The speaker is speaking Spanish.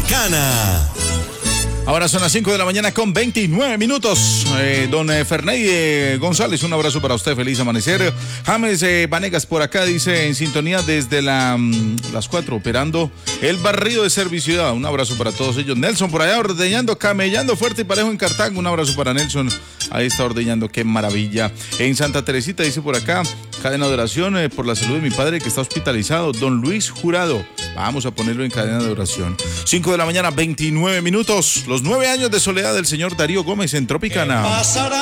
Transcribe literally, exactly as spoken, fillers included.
Tropicana. Ahora son las cinco de la mañana con veintinueve minutos. Eh, don eh, Ferney eh, González, un abrazo para usted, feliz amanecer. James eh, Vanegas por acá dice en sintonía desde la, mm, las cuatro, operando el barrido de Serviciudad. Un abrazo para todos ellos. Nelson por allá ordeñando, camellando fuerte y parejo en Cartago. Un abrazo para Nelson. Ahí está ordeñando, qué maravilla. En Santa Teresita dice por acá, cadena de oración eh, por la salud de mi padre que está hospitalizado, don Luis Jurado. Vamos a ponerlo en cadena de oración. cinco de la mañana, veintinueve minutos. Los nueve años de soledad del señor Darío Gómez en Tropicana.